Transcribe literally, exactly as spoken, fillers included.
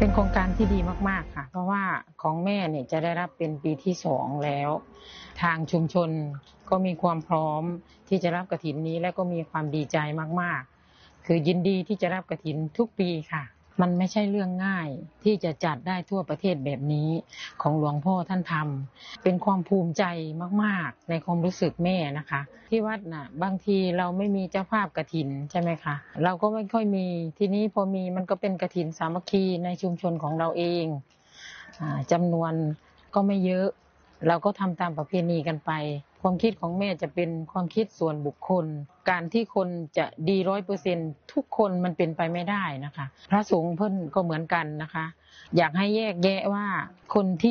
เป็นโครงการที่ดีมากๆค่ะเพราะว่าของแม่เนี่ยจะได้รับเป็นปีที่สองแล้วทางชุมชนก็มีความพร้อมที่จะรับกฐินนี้และก็มีความดีใจมากๆคือยินดีที่จะรับกฐินทุกปีค่ะมันไม่ใช่เรื่องง่ายที่จะจัดได้ทั่วประเทศแบบนี้ของหลวงพ่อท่านทำเป็นความภูมิใจมากๆในความรู้สึกแม่นะคะที่วัดน่ะบางทีเราไม่มีเจ้าภาพกฐินใช่ไหมคะเราก็ไม่ค่อยมีทีนี้พอมีมันก็เป็นกฐินสามัคคีในชุมชนของเราเองจำนวนก็ไม่เยอะเราก็ทำตามประเพณีกันไปความคิดของแม่จะเป็นความคิดส่วนบุคคลการที่คนจะดีร้อยเปอร์เซ็นต์ทุกคนมันเป็นไปไม่ได้นะคะพระสงฆ์เพิ่นก็เหมือนกันนะคะอยากให้แยกแยะว่าคนที่